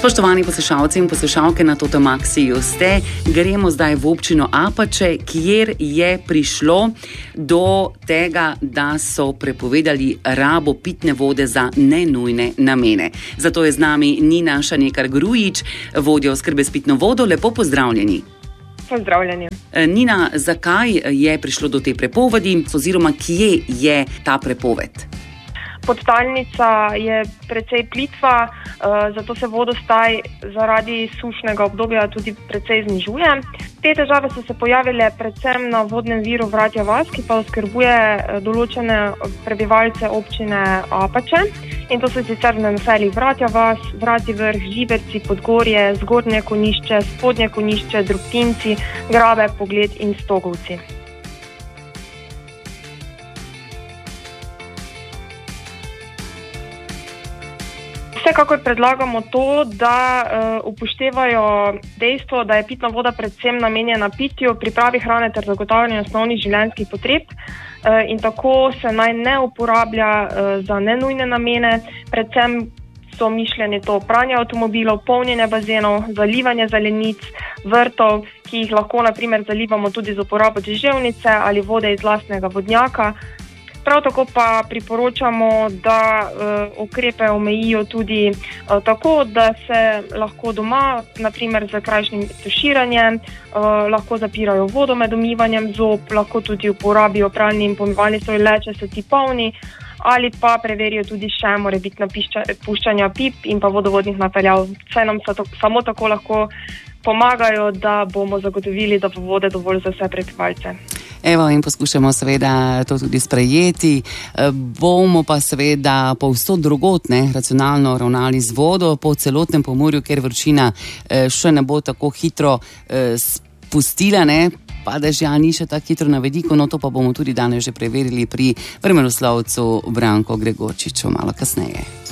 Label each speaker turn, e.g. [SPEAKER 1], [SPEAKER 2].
[SPEAKER 1] Spoštovani poslušalci in poslušalke na Totomaxiju ste, gremo zdaj v občino Apače, kjer je prišlo do tega, da so prepovedali rabo pitne vode za nenujne namene. Zato je z nami Nina Šanekar-Grujič, vodja oskrbe s pitno vodo. Lepo pozdravljeni.
[SPEAKER 2] Pozdravljeni.
[SPEAKER 1] Nina, zakaj je prišlo do te prepovedi oziroma kje je ta prepoved?
[SPEAKER 2] Podtalnica je precej plitva, zato se vodostaj zaradi sušnega obdobja tudi precej znižuje. Te težave so se pojavile predvsem na vodnem viru Vratja vas, ki pa oskrbuje določene prebivalce občine Apače. In to so sicer v naseljih Vratja vas, Vratji vrh, Žiberci, Podgorje, Zgornje Konjišče, Spodnje Konjišče, Drobtinci, Grabe, Pogled in Stogovci. Vsekakor predlagamo to, da upoštevajo dejstvo, da je pitna voda predvsem namenjena pitju, pripravi hrane ter zagotavljanju osnovnih življenjskih potreb in tako se naj ne uporablja za nenujne namene. Predvsem so mišljeni to pranje avtomobilov, polnjenje bazenov, zalivanje zelenic, vrtov, ki jih lahko na primer zalivamo tudi z uporabo deževnice ali vode iz lastnega vodnjaka. Prav tako pa priporočamo, da ukrepe omejijo tudi tako, da se lahko doma, naprimer z krajšnjim tuširanjem, lahko zapirajo vodo med umivanjem zob, lahko tudi uporabijo pralni in pomivalni stroj le, če so ti polni, ali pa preverijo tudi še morebitna puščanja pip in pa vodovodnih napeljav. Saj nam samo tako lahko pomagajo, da bomo zagotovili, da bo vode dovolj za vse prebivalce.
[SPEAKER 1] Evo, in poskušamo seveda to tudi sprejeti. Bomo pa seveda povsod drugod racionalno ravnali z vodo po celotnem Pomurju, ker vročina še ne bo tako hitro spustila, pa dežja ni še tako hitro na vidiku, no to pa bomo tudi danes že preverili pri vremenoslovcu Branku Gregorčiču malo kasneje.